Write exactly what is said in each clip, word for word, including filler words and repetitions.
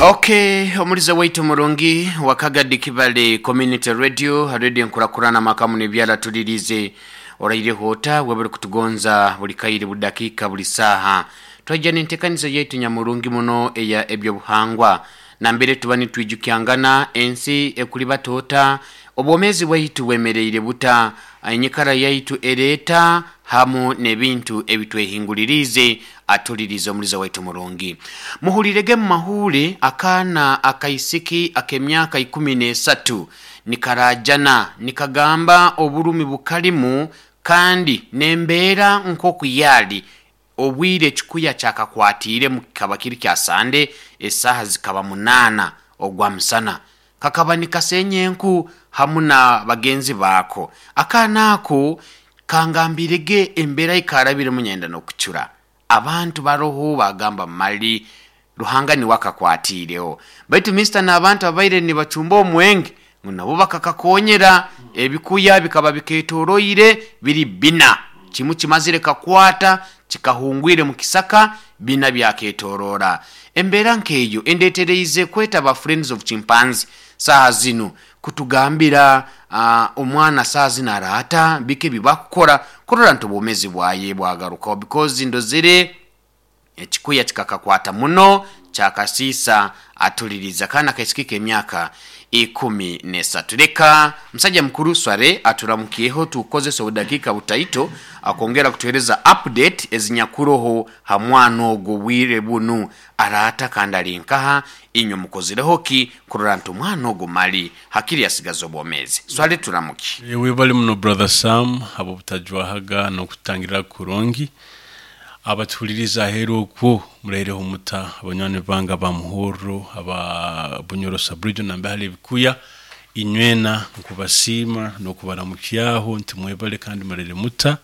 Okay, omuliza waitu mulungi wakagadi kibale community radio radio nkurakurana makamu ne byala tulirize oraire hota webere kutugonza buli kaire budakika buli saha twajja ntekaniza yaitu nyamulungi muno eya ebyo buhangwa na mbere tubani twijukyangana ensi ekuli batota obwomezi waitu wemereire buta anyikara yaitu ereta hamu nebintu ebitwehingulirize atulirize omuliza waitu mulungi muhulirege mahule akana akaisiki akemyaka ikumi n'esatu nikarajana nikagamba oburumi bukalimu kandi nembeera nk'okuyali obwire kikuya kyakakwatire mu kabakiri kya sande esaha zikaba munana ogwa msana kakaba nikasenyenku hamuna bagenzi bako akana ako kangambirege embera ikarabire munyenda no kucura abantu baroho bagamba mali ruhanga ni wakakwatireho baitu mister nabantu abaire ni bacumba omwenge nabo bakakakonyera ebikuya bikaba biketoroire biri bina kimu kimazire kakwata kikahungwire mu kisaka bina byaketorora embera nkeyo endetereize kweta ba friends of chimpanzee saha zino kutugambira uh, omwana saha zina rata bike bibakukora korora ntobomezi bwaye bwagaruka because ndozire ekikuya kikakakwata muno kyakasisa atuliriza kana kasikike emyaka ikumi n'esatu leka msajja mkuru sware aturamukiyeho tukoze so dakika butaito akongera kutuhereza update ezinyakuroho hamwano ogwo bwire bunu arata kandali nkaha inyo mukozireho ki kurora nto mwana ogwo mali hakiri yasigazo bomezi sware turamuki yewe bali muno brother Sam abo butajwa haga no kutangira kurongi abatuliriza hero ko murereho muta abanyane banga bamuhoro aba bunyoro sabridge nambale bikuya inywena nkubasima no kubaramukiyaho ntimwebale kandi marere muta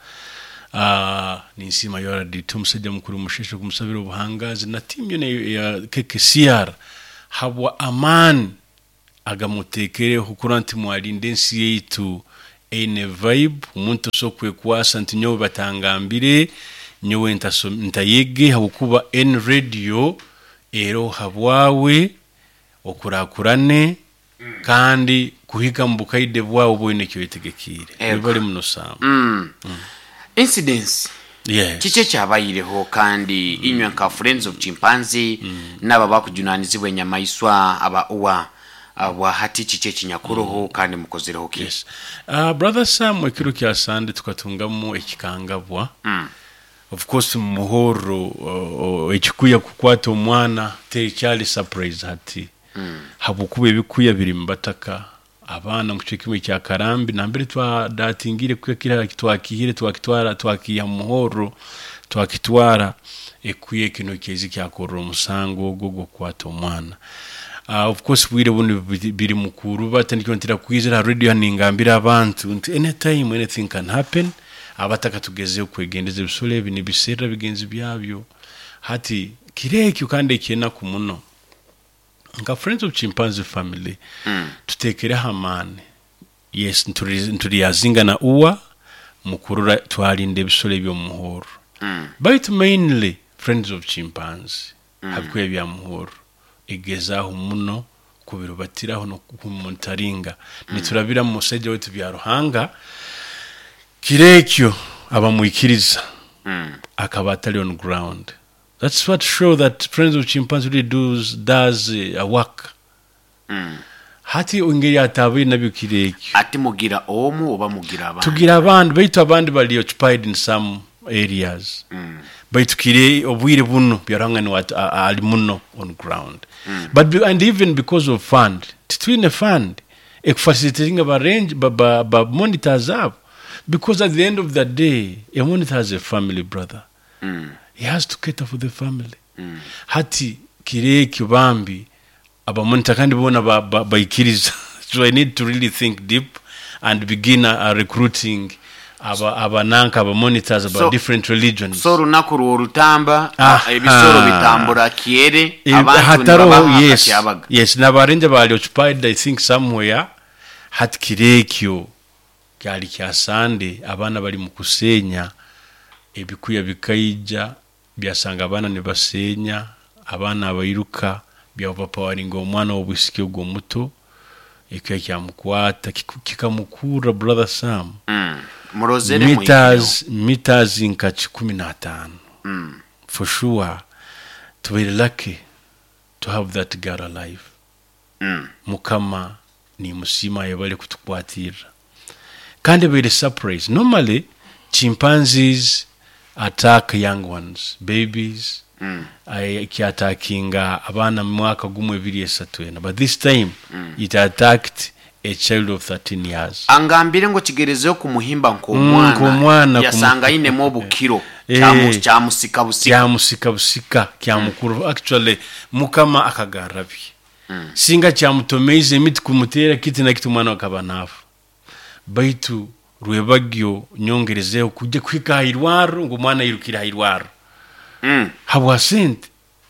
ah ninsima yora ditumsejja mukuru musheshe kumusabira ubuhangazi na team yone ya K K C R habwa aman agamutekere hukuranti mwalindensi yitu ene vibe umuntu sokwe kwasa ntinyo batangambire nyowe ntaso ntayege habukuba en radio ero habwawe okurakurane mm. kandi kuhiga mbukaide bwawo bwene cyo yitegekire bibali muno Sam mm. mm. incidents yes kiche cyabayireho kandi mm. inywa nka friends of chimpanzee mm. naba bakujunanizibwe nyamaiswa aba uwa aba hati kiche kinyakuroho mm. kandi mukozireho ki yes uh, brother Sam ekiro kya sande tukatungamo ekikangabwa mm. of course muhoro uh, ekikuya kukwata omwana te cyali surprise hati mm. habukube bikuya biri mbataka abana mucikimwe cya karambi nambere twa datingire kwekira kitwakihire twakitwara twakiya muhoro twakitwara ekuye kino kezi cyakoro musango gogo kwata omwana uh, of course bwire bunu biri mukuru batandikira ntira kwizera radio ningambira abantu anytime anything can happen abataka tugeze kwegendeze bisole bini bisera bigenzi byabyo hati kireki ukande kena kumuno nga friends of chimpanzee family mm. tutekere hamane yes nturi nturi yazinga na uwa mukurura twalinde bisole byo muhoro mm. but mainly friends of chimpanzee mm. habikwe bya muhoro egezaho muno kubirubatiraho no kumuntaringa mm. niturabira mu musejja wetu bya ruhanga kirekyo abamwikiriza mm. akabatali on ground. That's what show that friends of chimpanzee really does does uh, a work mm. hati ongeri atabe nabikirekyo ati mugira omu oba mugira abandi tugira abandi baitu abandi bali occupied in some areas mm. baitu kire obwire buno byarangani what ali muno on ground mm. but and even because of fund titwine fund ekufacilitating aba range ba ba monitors up. Because at the end of the day, a monitor has a family, brother. Mm. He has to cater for the family. Mm. Hati kire kibambi aba monitor kandi bona ba baikiriza. So I need to really think deep and begin a recruiting aba aba nanka aba monitors about so, different religions. So runakuru rutamba ebisoro bitambura kiere abantu hataro yes. Yes, nabarenje bali occupied I think somewhere hati kirekyo kyali kya sande abana bali mukusenya ebikuya bikayija byasanga abana ne basenya abana abayiruka bya overpowering omwana obusiki ogwo muto ekya kyamukwata kikamukura brother Sam mm. Murozere meters meters nka kumi na tano mm. For sure to be lucky to have that girl alive mm. Mukama ni musima yabale kutukwatira kandi be surprise. Normally chimpanzees attack young ones, babies mm. I attackinga abana mwaka gumwe biri esatu ena, but this time mm. it attacked a child of thirteen years. Angambire ngo kigerezeyo kumuhimba nko mwana mm, yasanga ine mo bukiro kyamu kyamusika busika kyamusika busika kyamukuru actually mukama akagarabi mm. Singa kyamutomeize emiti kumutera kiti na kitu mwana wakabanafu baitu rwebagyo nyongerezeyo kujya kwika hairwaro ngo mwana yirukira hairwaro mm. Habwa sente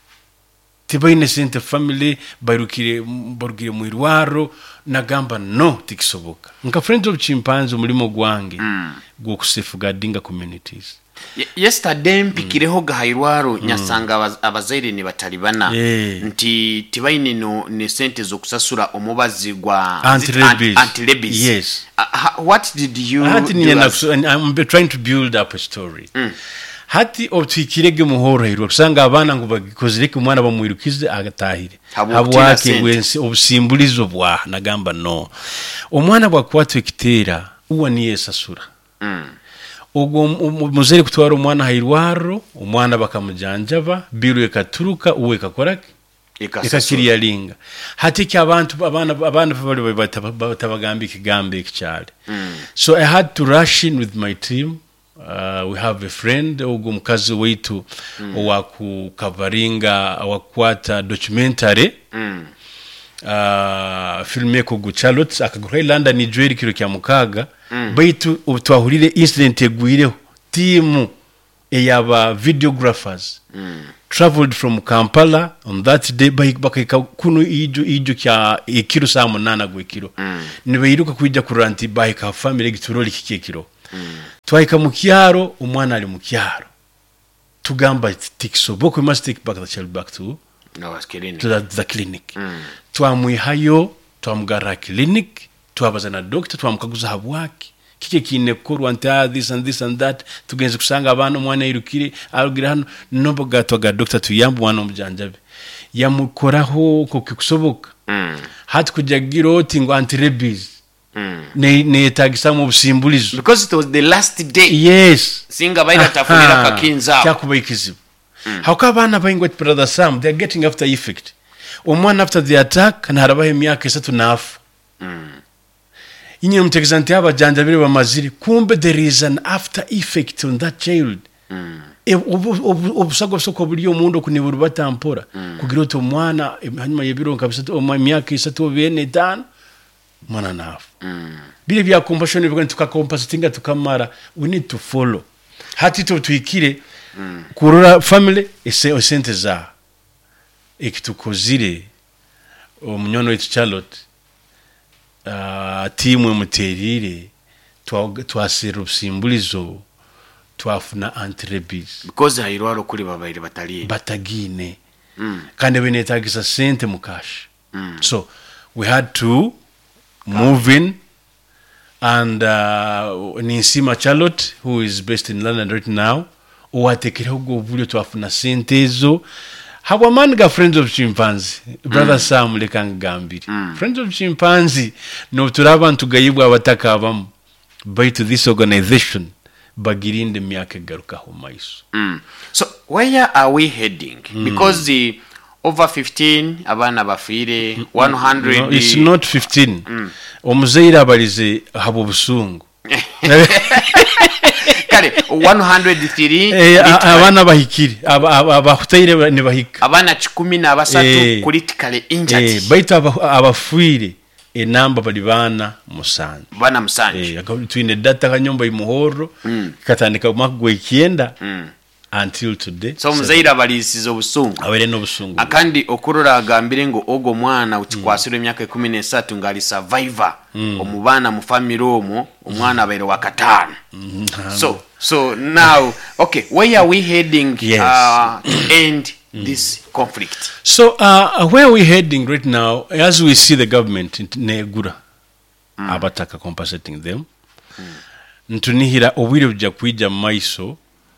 tiba innocent family barukire barugire mu irwaro nagamba no tikisoboka nka friends of chimpanzee mulimo gwange mm. Gwo kusafeguarding communities. Ye, yesterday mpikireho mm. gahairwaro mm. Nyasanga abazaire ni batalibana yeah. Nti tibaine no ne sente zo kusasura omubazi gwa anti-rabies. Anti-rabies. Yes. Uh, what did you do? I'm trying to build up a story. Mm. Hati otikirege muhoro hiro kusanga abana ngo bagikozereke umwana bamwirukize agatahire habwake wense obusimbulizo bwa nagamba no umwana bwakwatwe kitera uwa niye sasura mm. Ugo muzere kutwara umwana hairwaro umwana bakamujanjaba biru ekaturuka uwe kakorake ekakiriya linga hati kyabantu abana abana bali batabagambi kigambe ikicyale mm. So I had to rush in with my team. Uh, we have a friend ugo mkazi wetu mm. Waku coveringa wakwata documentary mm. Uh, filme ko guchalot akagura London ni jweri kiro kya mukaga mm. Baitu utwahurire incident egwireho team eyaba videographers mm. Traveled from Kampala on that day bakika kuno ijo ijo kya ekiro saa munana gwekiro mm. Nibeyiruka kujya kuranti bayika family gituroli kikekiro mm. Twaika mu kyaro umwana ali mu kyaro tugamba tikisoboko we must take back the child back to no clinic to the, the clinic mm. Twamwihayo twamugara clinic twabazana doctor twamukaguza habwaki kike kinekorwa nta this and this and that tugenze kusanga abana umwana yirukire arugira hano nobo gatwaga doctor tuyamba umwana umujanjabe yamukoraho ko kikusoboka mm. Hati kujagiro oti ngo anti-rabies mm. ne ne tagisa mu busimbulizo because it was the last day. Yes, singa baina tafunira kakinza cyakubayikizibu mm. How kabana bayingwa brother Sam they are getting after effect omwana after the attack na harabahe myaka isatu nafu mm. Inye mtegezanti aba janjabire bamaziri kumbe there is an after effect on that child mm. E obusago soko buriyo mundo kuniburu batampora mm. Kugira to mwana hanyuma yebiro nkabisatu o myaka isatu bene dan mwana nafu mm. Bile bya compassion bigani tukakompasatinga tukamara we need to follow hati to tuikire mm. Kurura family ese osente za ekitukozire omunyono wetu Charlotte uh, timu muterire twasera ubusimbulizo twafuna anti-rabies because hairwaro kuri babaire bataliye batagine mm. Kandi benetagisa sente mukash mm. So we had to move in and uh, Ninsima Charlotte who is based in London right now uwatekereho go bulyo twafuna sente zo habwa manga friends of chimpanzee brother mm. Sam lekanga gambiri mm. Friends of chimpanzee no turaba ntugayibwa abataka abamu by to this organization bagirinde myaka garuka ho maiso mm. So where are we heading mm. Because the over fifteen abana bafire one hundred no, it's not fifteen mm. Omuzaira abalize habo busungu kare one hundred three abana bahikiri abahutaire ne bahika abana kumi na basatu critically injured eh baita abafuire enamba bali bana musanje bana musanje eh twine data kanyomba imuhoro mm. Katandika makugwe ikienda mm. Until today so muzaira balisizo busungu awere no busungu akandi okurura agambire ngo ogo mwana utikwasira emyaka kumi n'esatu ngali survivor mm. Omubana mu family omo omwana abaire wakatano mm. So so now okay where are we heading yes. uh, to end mm. this conflict? So uh, where are we heading right now, as we see the government in Negura, mm. abataka compensating them, mm. ntunihira obwire bujja kwijja mu maiso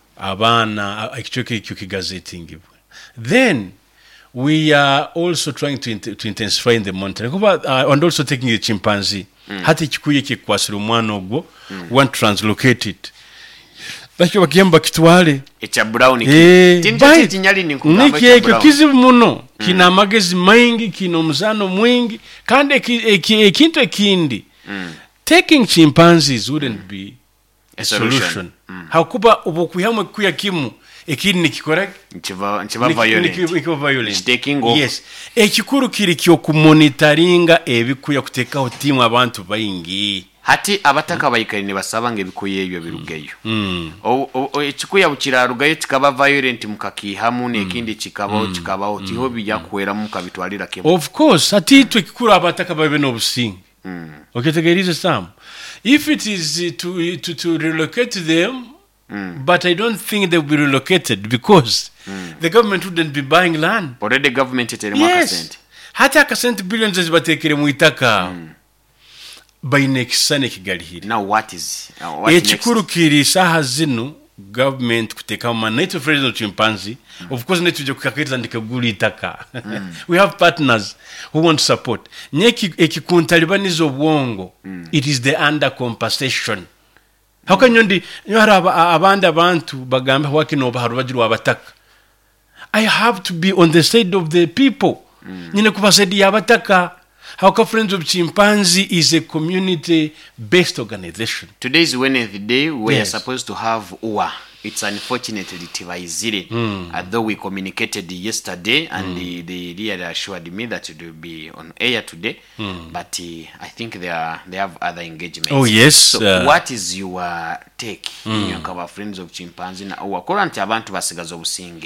abaana ekicyoke ekyo kigazetingibwe. Then we are also trying to, int to intensify in the monitoring kuba uh, and also taking the chimpanzee mm. hati kikuye kikwasira omwana ogwo mm. want to translocate it bakyo bakiyamba kitwale echa brown eh, tinti tinyali ninkugamba echa brown kizibu muno mm. kina amagezi maingi kina omuzano mwingi kandi ekintu ekindi mm. taking chimpanzees wouldn't mm. be a, a solution, solution. Mm. hakuba obukuyamu kuya kimu ekindi nikikora nchiva nchiva violent nikiko violent taking over. Yes ekikuru kiri kyo kumonitoringa ebikuya kutekaho timu abantu bayingi hati abataka bayikarine basaba nge bikuye ebyo birugeyo mm. o, o ekikuya bukirarugayo kikaba violent mukakihamu nekindi kikabaho mm. kikabaho mm. tiho bijya kwera mukabitwalira kemo. Of course ati twe kikuru abataka babe no busingi mm. oketegerize sam if it is to to, to relocate them. Mm. But I don't think they will be relocated because mm. the government wouldn't be buying land. Already the government is yes. Hata kasent billions is batekere mu itaka. Mm. By next sane kigali hiri. Now what is uh, what ekikuru kiri saha zino government kuteka ma native friends of chimpanzee. Mm. Of course need to kukakiriza ndikaguli itaka. Mm. We have partners who want to support. Nyeki ekikuntalibanyizo bwongo. Mm. It is the under compensation. How can you have abanda abantu bagamba wakino baharubajiru abataka? I have to be on the side of the people. Nine kuba side ya abataka. How can Friends of Chimpanzee is a community based organization. Today is Wednesday. We yes. are supposed to have U A. It's unfortunately Tivaizire. Mm. Although we communicated yesterday and mm. they, they really assured me that it will be on air today. Mm. But uh, I think they are they have other engagements. Oh yes. So uh, what is your take mm. in your cover Friends of Chimpanzee na U A? Currently abantu basigazo businge.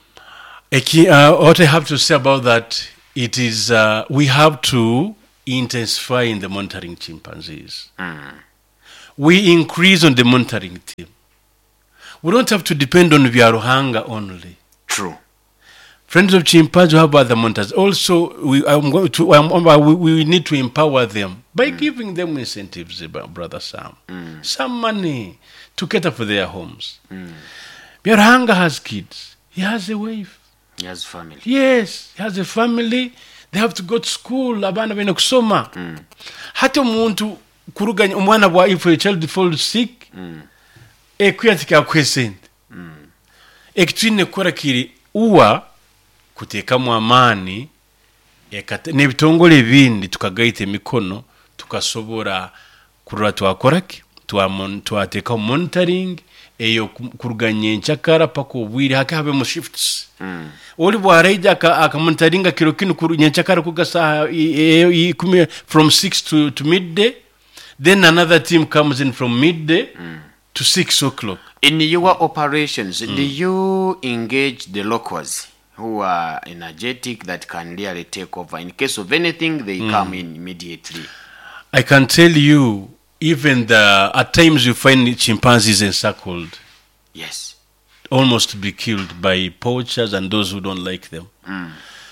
Uh, what I have to say about that, it is uh, we have to intensify in the monitoring chimpanzees. Mm. We increase on the monitoring team. We don't have to depend on Vyaruhanga only. True. Friends of Chimpanzee have other monitors. Also, we, I'm going to, I'm, we, we need to empower them by mm. giving them incentives, Brother Sam. Mm. Some money to cater for their homes. Mm. Vyaruhanga has kids. He has a wife. He has family. Yes, he has a family. They have to go to school. Abana bene kusoma. Mm. Hato muntu kuruganya umwana wa if a child falls sick. Mm. Ekwiyatika kwesente mm. ekitwine kora kiri uwa kuteka mu amani ekate nebitongole bindi tukagaite mikono tukasobora kurura twakoraki twa twateka monitoring eyo kuruganye nchakara pako obwire hakabe mu shifts mm. oli bwaraija aka, aka monitoringa kiro kinu kuruganye nchakara kugasa from six to, to midday, then another team comes in from midday mm. to six o'clock. In your operations, mm. do you engage the locals who are energetic that can really take over? In case of anything, they mm. come in immediately. I can tell you, even the at times you find chimpanzees encircled. Yes. Almost to be killed by poachers and those who don't like them. Mm.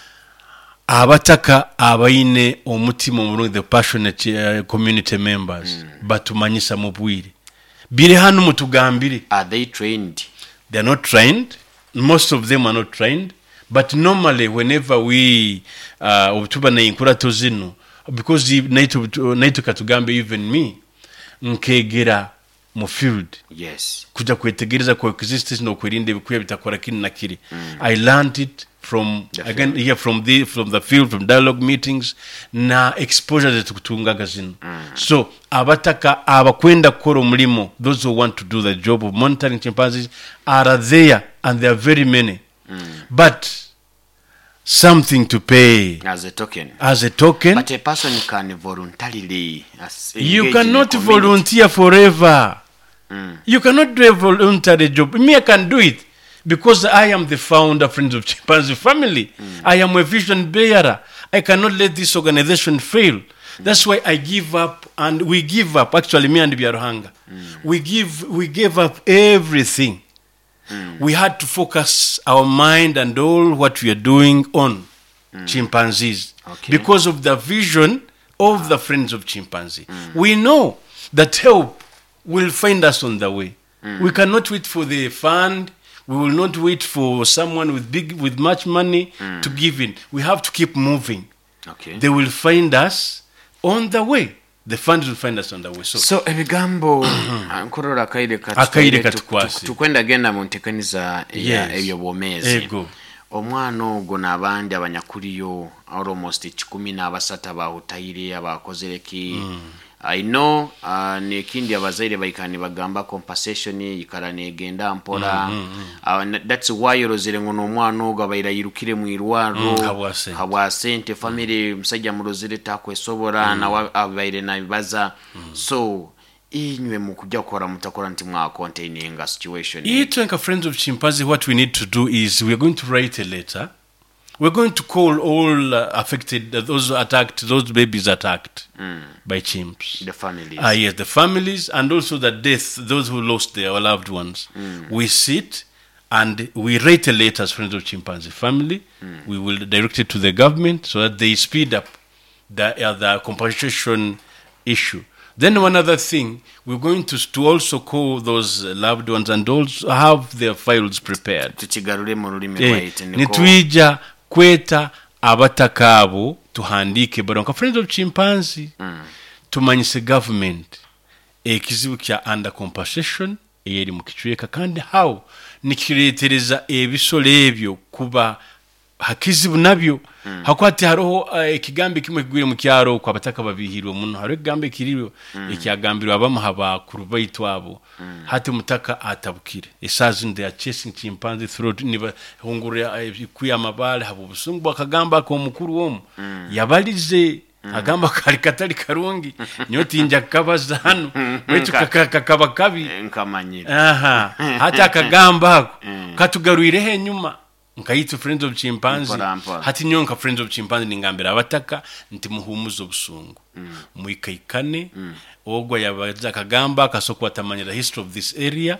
Abataka abaine omutima omulungi, the passionate uh, community members, mm. batumanyisa mu bwire. Bire hanu mutugambire. Are they trained? They are not trained. Most of them are not trained. But normally, whenever we obutuba uh, na inkura tozino, because naitu katugambe even me, nkegera mu field. Yes. Kuja kwetegereza kwa existence no kwirinde bikuye bitakora kini na kiri. Mm. I learned it from the again here yeah, from the from the field, from dialogue meetings na exposure zetu kutungaga zino. Mm. So abataka abakwenda kukora omulimo, those who want to do the job of monitoring chimpanzees are there, and there are very many. Mm. But something to pay as a token. As a token. But a person can voluntarily. You cannot volunteer forever. Mm. You cannot do a voluntary job. Me, I can do it because I am the founder, Friends of Chimpanzee Family. Mm. I am a vision bearer. I cannot let this organization fail. Mm. That's why I give up, and we give up. Actually, me and Vyaruhanga, mm. we give, we gave up everything. mm. we had to focus our mind and all what we are doing on mm. chimpanzees okay. because of the vision of ah. the friends of chimpanzee. Mm. We know that help will find us on the way. Mm. We cannot wait for the fund. We will not wait for someone with big, with much money mm. to give in. We have to keep moving. Okay. They will find us on the way. The funds will find us on the way. So, so ebigambo nkorora akaire katu tukwenda genda mu ntekaniza ebyo bomezi. Omwana ogwo n'abandi abanyakuriyo almost kikumi n'abasatu abahutayire abakozereki. Mm. I know uh, nekindi abazaire bayikani bagamba compensation yikara negenda mpola. Mm, mm, mm. Uh, that's why rozire ngono omwana ogwo abayira yirukire mu irwaro mm, habwa sente family musajja mu rozire takwesobora mm. na abayire nabibaza. Mm. So inywe mu kujja kora mutakora nti mwa containing a situation. Itwenka friends of chimpanzee, what we need to do is we are going to write a letter. We're going to call all uh, affected, uh, those attacked, those babies attacked mm. by chimps. The families. Ah, yes, the families, and also the death, those who lost their loved ones. Mm. We sit and we write a letter as friends of chimpanzee family. Mm. We will direct it to the government so that they speed up the, uh, the compensation issue. Then one other thing, we're going to, to also call those loved ones and also have their files prepared. Eh, nituija kweta abatakabo tuhandike baronka friends of chimpanzee mm. tumanyise government ekizibu kya under compensation eri mu kichweka kandi how nikiretereza ebisolo ebyo kuba hakizibu nabyo mm. hakwati haroho ekigambe uh, kimwe kigwire mu kyaro kwa bataka babihirwe muno haro ekigambe kiriro mm. ekyagambirwa abamuhaba kurubaitwa abo mm. hati mutaka atabukire esazi they are chasing chimpanzee through niba hungura kuya mabale habo busungu akagamba ko mukuru womu mm. yabalize mm. agamba kali katali karungi nyoti njya kabaza hano wetu kakaba kabi nkamanyira aha hata akagamba mm. katugaruirehe nyuma nkayitu friends of chimpanzee hati nyonka friends of chimpanzee ningambira abataka nti muhumuzo busungu mm. muikayikane mm. ogwa yabaza kagamba kasoko atamanyira history of this area